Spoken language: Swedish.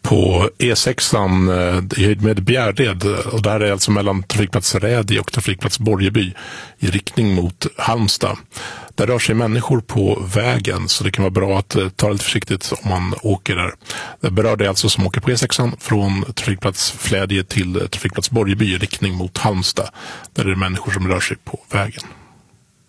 på E6 med Bjärred, och där är alltså mellan trafikplats Rädi och trafikplats Borgeby i riktning mot Halmstad. Där rör sig människor på vägen, så det kan vara bra att ta lite försiktigt om man åker där. Det berör det alltså som åker på E6 från trafikplats Flädje till trafikplats Borgeby i riktning mot Halmstad. Där är det människor som rör sig på vägen.